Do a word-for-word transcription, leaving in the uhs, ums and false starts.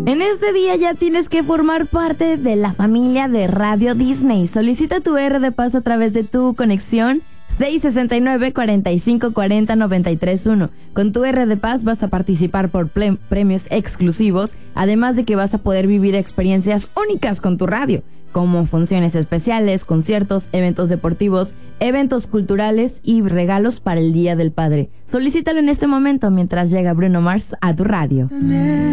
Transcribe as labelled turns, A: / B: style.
A: En este día ya tienes que formar parte de la familia de Radio Disney. Solicita tu R de Paz a través de tu conexión seis sesenta y nueve, cuarenta y cinco cuarenta, noventa y tres uno. Con tu R de Paz vas a participar por ple- premios exclusivos, además de que vas a poder vivir experiencias únicas con tu radio, como funciones especiales, conciertos, eventos deportivos, eventos culturales y regalos para el Día del Padre. Solicítalo en este momento mientras llega Bruno Mars a tu radio.